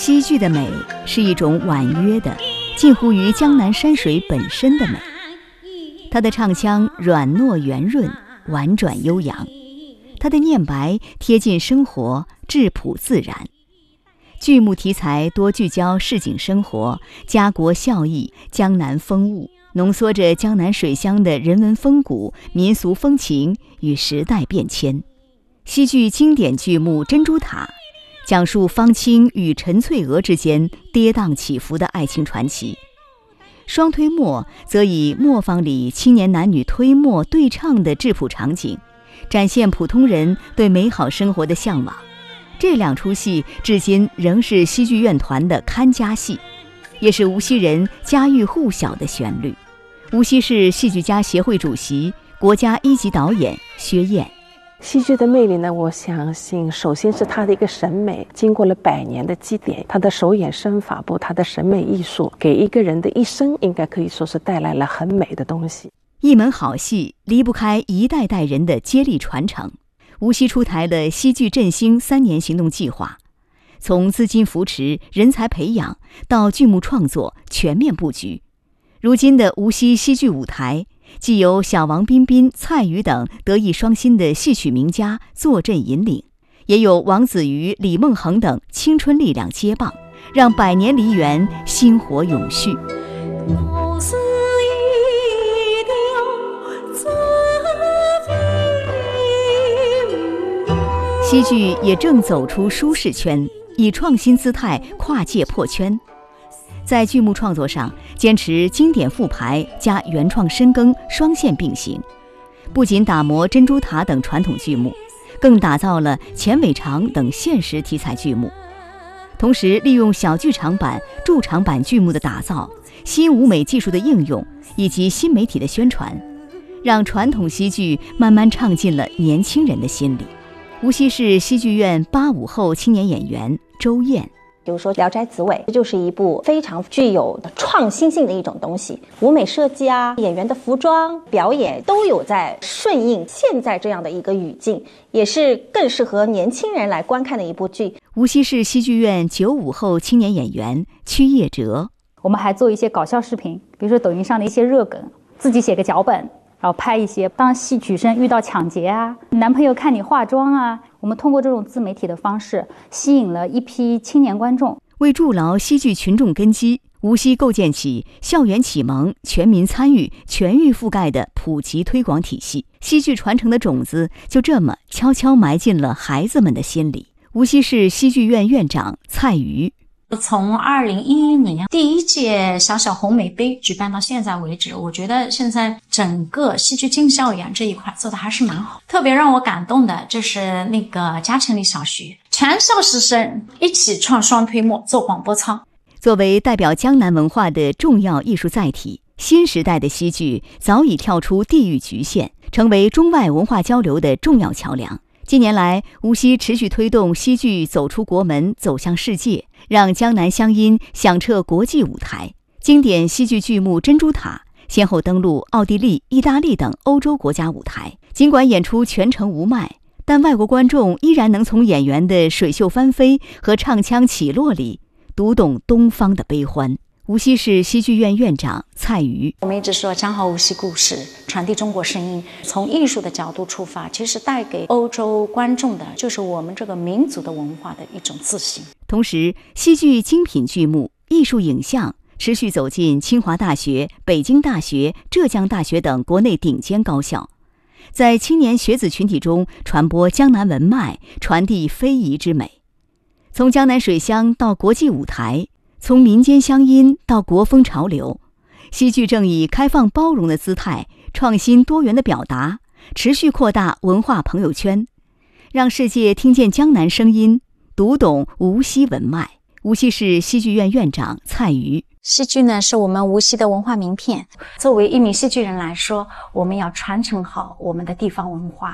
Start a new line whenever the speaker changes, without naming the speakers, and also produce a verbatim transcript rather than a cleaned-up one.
西剧的美是一种婉约的，近乎于江南山水本身的美。它的唱腔软糯圆润，婉转悠扬，它的念白贴近生活，质朴自然。剧目题材多聚焦市井生活、家国孝义、江南风物，浓缩着江南水乡的人文风骨、民俗风情与时代变迁。西剧经典剧目《珍珠塔》讲述方清与陈翠娥之间跌宕起伏的爱情传奇，双推磨则以磨坊里青年男女推磨对唱的质朴场景，展现普通人对美好生活的向往。这两出戏至今仍是戏剧院团的看家戏，也是无锡人家喻户晓的旋律。无锡市戏剧家协会主席、国家一级导演薛燕。
戏剧的魅力呢，我相信首先是它的一个审美，经过了百年的积淀，它的手眼身法步，它的审美艺术，给一个人的一生应该可以说是带来了很美的东西。
一门好戏离不开一代代人的接力传承。无锡出台了戏剧振兴三年行动计划，从资金扶持、人才培养到剧目创作全面布局。如今的无锡戏剧舞台既有小王彬彬、蔡禺等德艺双馨的戏曲名家坐镇引领，也有王子瑜、李梦恒等青春力量接棒，让百年梨园薪火永续。戏剧也正走出舒适圈，以创新姿态跨界破圈。在剧目创作上，坚持经典复排加原创深耕双线并行，不仅打磨珍珠塔等传统剧目，更打造了钱伟长等现实题材剧目。同时利用小剧场版、驻场版剧目的打造、新舞美技术的应用以及新媒体的宣传，让传统戏剧慢慢唱进了年轻人的心里。无锡市戏剧院八五后青年演员周燕，
比如说《聊斋紫薇》，这就是一部非常具有创新性的一种东西，舞美设计啊，演员的服装表演都有在顺应现在这样的一个语境，也是更适合年轻人来观看的一部剧。
无锡市戏剧院九五后青年演员曲叶哲，
我们还做一些搞笑视频，比如说抖音上的一些热梗，自己写个脚本，然后拍一些当戏曲生遇到抢劫啊，男朋友看你化妆啊，我们通过这种自媒体的方式吸引了一批青年观众。
为筑牢戏剧群众根基，无锡构建起校园启蒙、全民参与、全域覆盖的普及推广体系，戏剧传承的种子就这么悄悄埋进了孩子们的心里。无锡市戏剧院院长蔡禺，
从二零一一年第一届小小红美杯举办到现在为止，我觉得现在整个戏剧进校园这一块做的还是蛮好。特别让我感动的就是那个嘉诚里小学全校师生一起创双推磨做广播操。
作为代表江南文化的重要艺术载体，新时代的戏剧早已跳出地域局限，成为中外文化交流的重要桥梁。近年来，无锡持续推动戏剧走出国门，走向世界，让江南乡音响彻国际舞台。经典戏剧剧目《珍珠塔》先后登陆奥地利、意大利等欧洲国家舞台。尽管演出全程无麦，但外国观众依然能从演员的水袖翻飞和唱腔起落里读懂东方的悲欢。无锡市戏剧院院长蔡禺，
我们一直说讲好无锡故事，传递中国声音，从艺术的角度出发，其实带给欧洲观众的就是我们这个民族的文化的一种自信。
同时，戏剧精品剧目、艺术影像持续走进清华大学、北京大学、浙江大学等国内顶尖高校，在青年学子群体中传播江南文脉，传递非遗之美。从江南水乡到国际舞台，从民间乡音到国风潮流，戏剧正以开放包容的姿态，创新多元的表达，持续扩大文化朋友圈，让世界听见江南声音，读懂无锡文脉。无锡市戏剧院院长蔡禺，
戏剧呢是我们无锡的文化名片，作为一名戏剧人来说，我们要传承好我们的地方文化。